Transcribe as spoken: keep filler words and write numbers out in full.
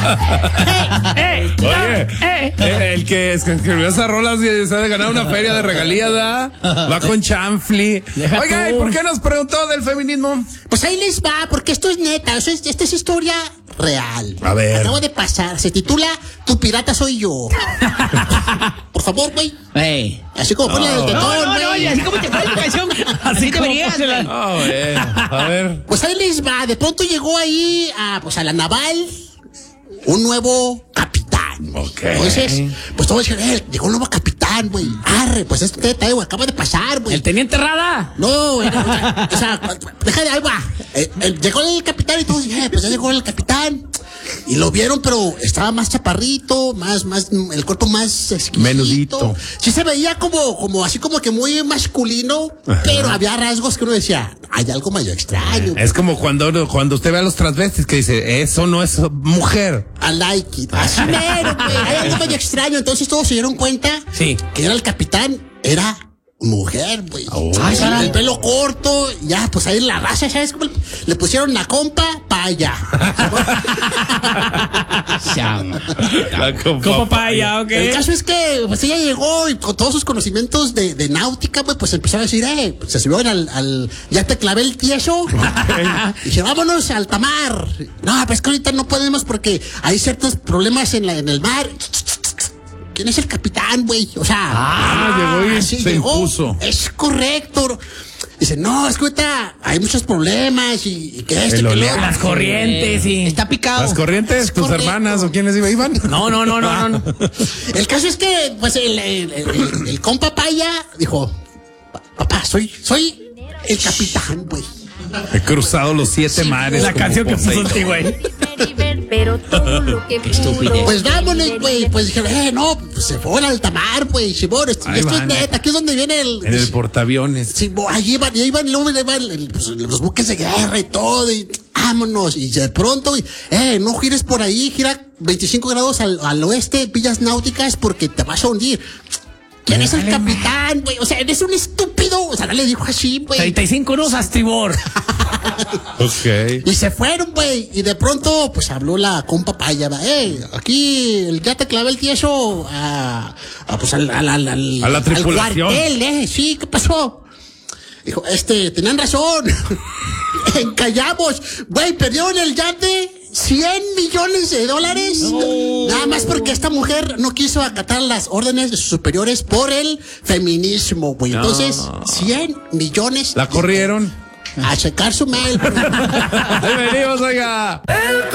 eh, Oye, eh, eh, el que escribió esa rola se ha de ganar una feria de regalías, ¿da? Va con chanfli. Deja Oiga, tú. ¿y por qué nos preguntó del feminismo? Pues ahí les va, porque esto es neta, o sea, esta es historia real. A ver. Acabo de pasar, se titula Tu pirata soy yo. Por favor, güey. Ey. Así como ponle el No, tetón, no, no, güey. oye, así como te pones la canción, así te verías, güey. Ah, bueno, a ver. Pues ahí les va, de pronto llegó ahí a, pues a la naval un nuevo capitán. Ok. Entonces, pues todos dijeron, eh, llegó un nuevo capitán, güey. Arre, pues este teta, güey, acaba de pasar, güey. El teniente Rada. No, era, o sea, deja de ahí, va. Eh, eh, llegó el capitán y todos dijeron, eh, pues ya llegó el capitán. Y lo vieron, pero estaba más chaparrito, más, más, el cuerpo más exquisito. Menudito. Sí se veía como, como, así como que muy masculino, ajá, pero había rasgos que uno decía, hay algo medio extraño. Es como cuando, cuando usted ve a los transvestis que dice, eso no es mujer. I like it. Así mero, güey. Hay algo medio extraño. Entonces todos se dieron cuenta, sí, que era el capitán, era mujer, güey. Oh. Ay, el pelo corto, ya, pues ahí en la raza, ¿sabes cómo? Le pusieron la compa pa' allá. La compa pa' allá, ok. El caso es que, pues ella llegó y con todos sus conocimientos de, de náutica, güey, pues empezó a decir, eh, pues, se subieron al, al, ya te clavé el tieso. Y dije, vámonos al tamar. No, pues que ahorita no podemos porque hay ciertos problemas en la, en el mar. ¿Quién es el capitán, güey? O sea, ah, llegó y sí, se llegó. impuso. Es correcto. Dice, no, es que ahorita hay muchos problemas y, y que esto, El que oleaje. Las corrientes, sí. Está picado. ¿Las corrientes? Es ¿Tus correcto. hermanas o quiénes iban? No, no, no, no, no. El caso es que, pues, el, el, el, el, el compa Paya dijo, papá, soy, soy el capitán, güey. He cruzado los siete Sí, mares. La como canción que puso Poseidón. este güey. Pero todo lo que estupidez. Pues vámonos, güey. Pues dijeron, eh, no, pues se fueron al tamar, güey. Simón, esto, Ahí esto es van. neta, aquí es donde viene el. En el portaaviones. Sí, bo- allí iban, y ahí iban, luego iban el- pues, los buques de guerra y todo, y vámonos. Y de pronto, y, eh, no gires por ahí, gira veinticinco grados al, al oeste, villas náuticas, porque te vas a hundir. ¿Quién es el capitán, güey? O sea, eres un estúpido. O sea, no le dijo así, güey. treinta y cinco unos a estribor. Ok. Y se fueron, güey. Y de pronto, pues habló la compa Paya, va. Eh, aquí ya te clavé el tieso a, a pues al, al, al, al, A la al tripulación. cuartel, eh. Sí, ¿qué pasó? Dijo, este, tenían razón. Encallamos. Güey, perdieron el yate. cien millones de dólares. No. Nada más porque esta mujer no quiso acatar las órdenes de sus superiores por el feminismo, güey. No. Entonces, cien millones. La corrieron. A checar su mail. Ahí venimos, oiga. El